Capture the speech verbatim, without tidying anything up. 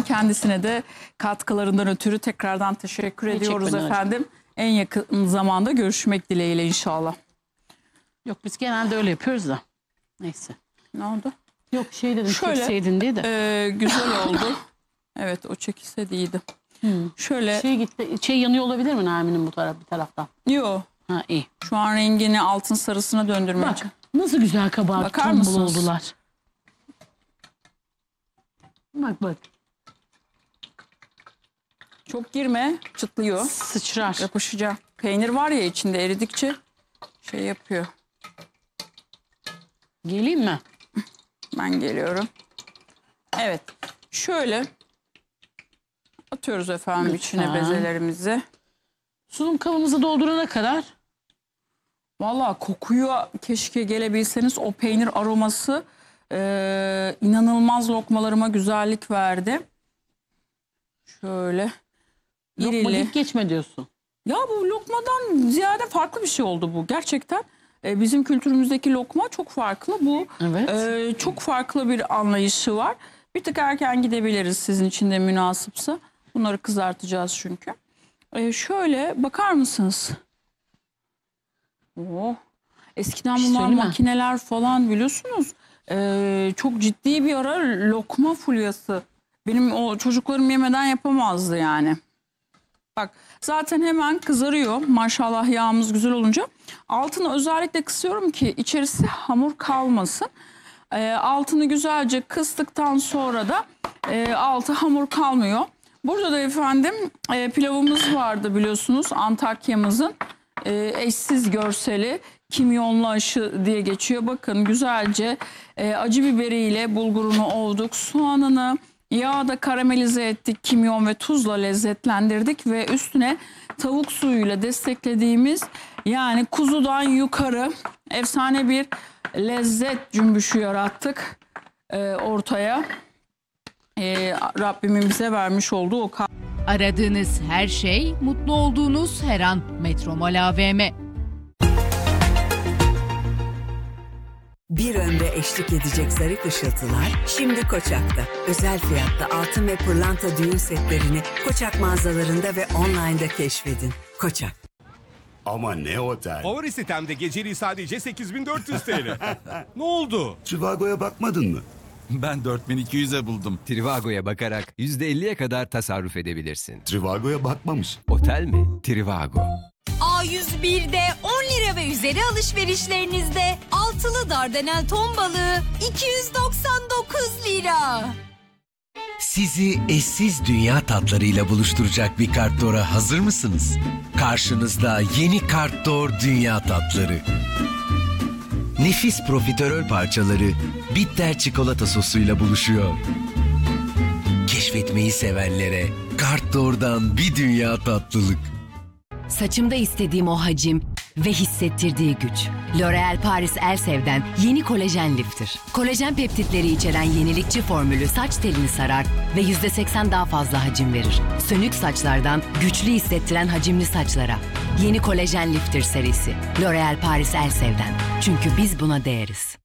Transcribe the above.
Kendisine de katkılarından ötürü tekrardan teşekkür ediyoruz efendim. Hocam. En yakın zamanda görüşmek dileğiyle inşallah. Yok biz genelde öyle yapıyoruz da. Neyse. Ne oldu? Yok şey dedim şöyle, çekseydin diye de. E, güzel oldu. Evet o çekilseydi iyiydi. Hmm. Şöyle. Şey gitti. Şey yanıyor olabilir mi Nermin'in bu taraf bir taraftan? Yok. Ha iyi. Şu an rengini altın sarısına döndürmeye. Bak nasıl güzel kabarık. Bakar mısınız? Oldular. Bak bak. Çok girme, çıtlıyor. Sıçrar. Yapışacak. Peynir var ya içinde, eridikçe şey yapıyor. Geleyim mi? Ben geliyorum. Evet. Şöyle atıyoruz efendim Lütfen. içine bezelerimizi. Sunum kabımızı doldurana kadar. Vallahi kokuyu keşke gelebilseniz, o peynir aroması e, inanılmaz lokmalarıma güzellik verdi. Şöyle. Lokma git geçme diyorsun. Ya bu lokmadan ziyade farklı bir şey oldu bu. Gerçekten e, bizim kültürümüzdeki lokma çok farklı. Bu evet. e, çok farklı bir anlayışı var. Bir tık erken gidebiliriz sizin için de münasipse. Bunları kızartacağız çünkü. E, şöyle bakar mısınız? Oh. Eskiden bir bunlar şey makineler falan biliyorsunuz. E, çok ciddi bir ara lokma fulyası. Benim o çocuklarım yemeden yapamazdı yani. Bak zaten hemen kızarıyor. Maşallah yağımız güzel olunca. Altını özellikle kısıyorum ki içerisi hamur kalmasın. E, altını güzelce kıstıktan sonra da e, altı hamur kalmıyor. Burada da efendim e, pilavımız vardı biliyorsunuz. Antakya'mızın e, eşsiz görseli. Kimyonlu aşı diye geçiyor. Bakın güzelce e, acı biberiyle bulgurunu ovduk. Soğanını yağda karamelize ettik. Kimyon ve tuzla lezzetlendirdik. Ve üstüne tavuk suyuyla desteklediğimiz yani kuzudan yukarı efsane bir lezzet cümbüşü yarattık e, ortaya. E, Rabbimin bize vermiş olduğu o. Aradığınız her şey, mutlu olduğunuz her an. Metromol A V M. Bir ömre eşlik edecek zarif ışıltılar şimdi Koçak'ta. Özel fiyatta altın ve pırlanta düğün setlerini Koçak mağazalarında ve online'da keşfedin. Koçak. Ama ne otel? Favori sitemde geceliği sadece sekiz bin dört yüz T L. Ne oldu? Trivago'ya bakmadın mı? Ben dört bin iki yüze buldum. Trivago'ya bakarak yüzde elliye kadar tasarruf edebilirsin. Trivago'ya bakmamış. Otel mi? Trivago. A yüz bir'de on lira ve üzeri alışverişlerinizde altılı Dardanel ton balığı iki yüz doksan dokuz lira. Sizi eşsiz dünya tatlarıyla buluşturacak bir Kartdor'a hazır mısınız? Karşınızda yeni Kartdor Dünya Tatları. Nefis profiterol parçaları bitter çikolata sosuyla buluşuyor. Keşfetmeyi sevenlere Kartdor'dan bir dünya tatlılık. Saçımda istediğim o hacim ve hissettirdiği güç. L'Oréal Paris Elsev'den yeni kolajen lifter. Kolajen peptitleri içeren yenilikçi formülü saç telini sarar ve yüzde seksen daha fazla hacim verir. Sönük saçlardan güçlü hissettiren hacimli saçlara. Yeni kolajen lifter serisi. L'Oréal Paris Elsev'den. Çünkü biz buna değeriz.